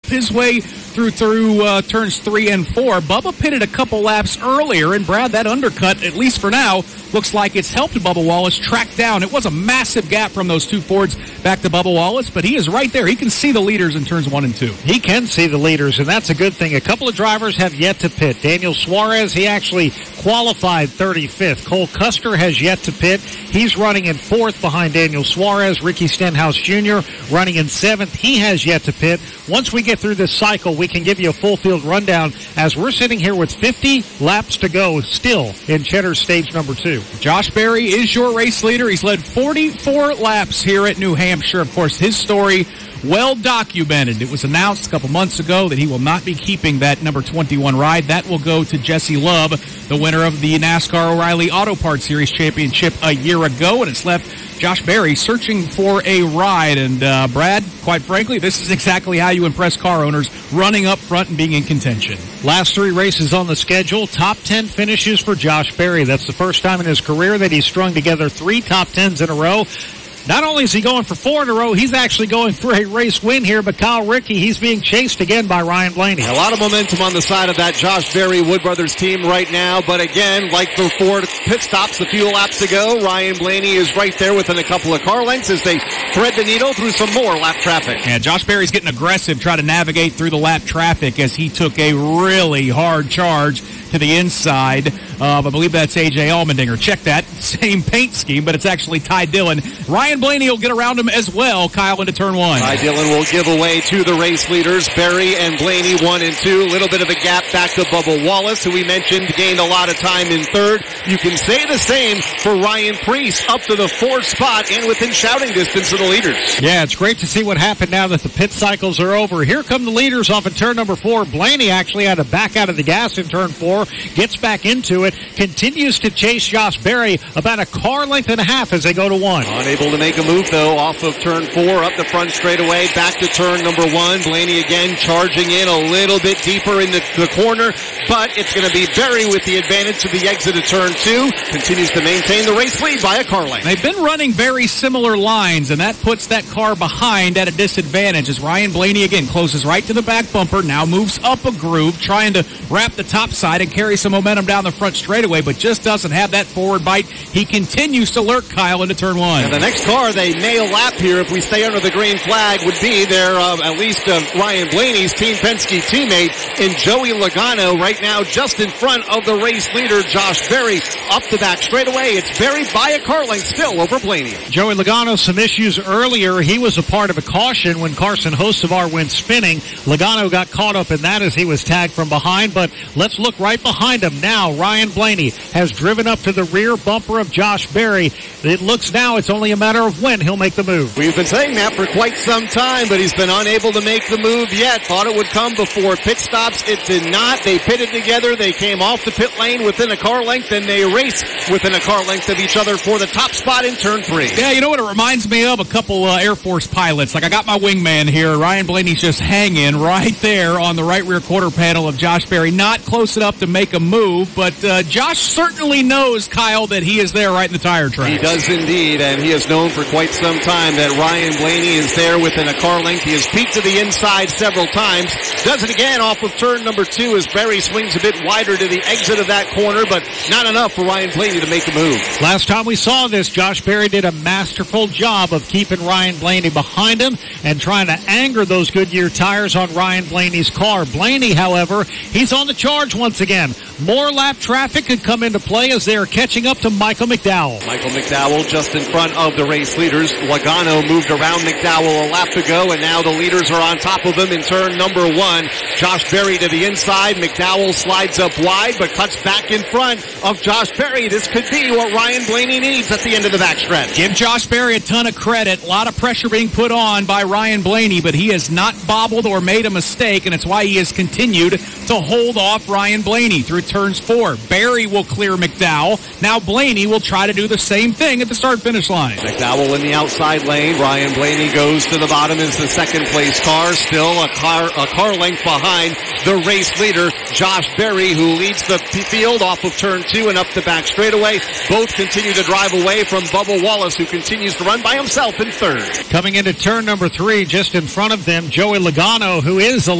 his way through turns 3 and 4. Bubba pitted a couple laps earlier, and Brad, that undercut, at least for now, looks like it's helped Bubba Wallace track down. It was a massive gap from those two Fords back to Bubba Wallace, but he is right there. He can see the leaders in turns 1 and 2. He can see the leaders, and that's a good thing. A couple of drivers have yet to pit. Daniel Suarez, he actually qualified 35th. Cole Custer has yet to pit. He's running in 4th behind Daniel Suarez. Ricky Stenhouse Jr. running in 7th. He has yet to pit. Once we get through this cycle, we can give you a full field rundown as we're sitting here with 50 laps to go still in Cheddar's stage number 2. Josh Berry is your race leader. He's led 44 laps here at New Hampshire. Of course, his story well documented. It was announced a couple months ago that he will not be keeping that number 21 ride. That will go to Jesse Lubb, the winner of the NASCAR O'Reilly Auto Parts Series Championship a year ago, and it's left Josh Berry searching for a ride. And Brad, quite frankly, this is exactly how you impress car owners, running up front and being in contention. Last 3 races on the schedule, top 10 finishes for Josh Berry. That's the first time in his career that he's strung together 3 top 10s in a row. Not only is he going for 4 in a row, he's actually going for a race win here, but Kyle Rickey, he's being chased again by Ryan Blaney. A lot of momentum on the side of that Josh Berry Wood Brothers team right now, but again, like the 4 pit stops a few laps ago, Ryan Blaney is right there within a couple of car lengths as they thread the needle through some more lap traffic. Yeah, Josh Berry's getting aggressive, trying to navigate through the lap traffic as he took a really hard charge to the inside. I believe that's A.J. Allmendinger. Check that. Same paint scheme, but it's actually Ty Dillon. Ryan Blaney will get around him as well, Kyle, into turn 1. Ty Dillon will give away to the race leaders, Berry and Blaney 1 and 2. A little bit of a gap back to Bubba Wallace, who we mentioned gained a lot of time in 3rd. You can say the same for Ryan Preece, up to the 4th spot and within shouting distance of the leaders. Yeah, it's great to see what happened now that the pit cycles are over. Here come the leaders off of turn number 4. Blaney actually had to back out of the gas in turn 4, gets back into it, continues to chase Josh Berry about a car length and a half as they go to 1. Unable to make a move, though, off of turn 4, up the front straightaway, back to turn number 1. Blaney again charging in a little bit deeper in the corner, but it's going to be Berry with the advantage to the exit of turn 2. Continues to maintain the race lead by a car length. They've been running very similar lines, and that puts that car behind at a disadvantage as Ryan Blaney again closes right to the back bumper, now moves up a groove, trying to wrap the top side and carry some momentum down the front straightaway, but just doesn't have that forward bite. He continues to lurk Kyle into turn 1. And the next car they may lap here, if we stay under the green flag, would be their, at least Ryan Blaney's Team Penske teammate in Joey Logano, right now just in front of the race leader, Josh Berry, up the back straightaway. It's Berry by a car length still over Blaney. Joey Logano, some issues earlier. He was a part of a caution when Carson Hocevar went spinning. Logano got caught up in that as he was tagged from behind, but let's look right behind him now. Ryan Blaney has driven up to the rear bumper of Josh Berry. It looks now it's only a matter of when he'll make the move. We've been saying that for quite some time, but he's been unable to make the move yet. Thought it would come before pit stops. It did not. They pitted together. They came off the pit lane within a car length, and they raced within a car length of each other for the top spot in turn 3. Yeah, you know what it reminds me of? A couple Air Force pilots. Like, I got my wingman here. Ryan Blaney's just hanging right there on the right rear quarter panel of Josh Berry. Not close enough to make a move, but Josh certainly knows, Kyle, that he is there right in the tire tracks. He does indeed, and he has known for quite some time that Ryan Blaney is there within a car length. He has peeked to the inside several times. Does it again off of turn number 2 as Berry swings a bit wider to the exit of that corner, but not enough for Ryan Blaney to make a move. Last time we saw this, Josh Berry did a masterful job of keeping Ryan Blaney behind him and trying to anger those Goodyear tires on Ryan Blaney's car. Blaney, however, he's on the charge once again. More lap traffic could come into play as they are catching up to Michael McDowell. Michael McDowell just in front of the race leaders. Logano moved around McDowell a lap ago, and now the leaders are on top of him in turn number 1. Josh Berry to the inside. McDowell slides up wide, but cuts back in front of Josh Berry. This could be what Ryan Blaney needs at the end of the backstretch. Give Josh Berry a ton of credit. A lot of pressure being put on by Ryan Blaney, but he has not bobbled or made a mistake, and it's why he has continued to hold off Ryan Blaney through turns 4. Berry will clear McDowell. Now Blaney will try to do the same thing at the start-finish line. McDowell in the outside lane. Ryan Blaney goes to the bottom as the second place car. Still a car length behind the race leader, Josh Berry, who leads the field off of turn 2 and up the back straightaway. Both continue to drive away from Bubba Wallace, who continues to run by himself in 3rd. Coming into turn number 3, just in front of them, Joey Logano, who is